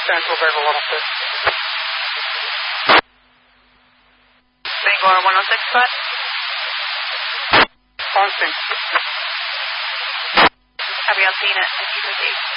Central River 106. Bangor 106, bud. On scene. Have you all seen it?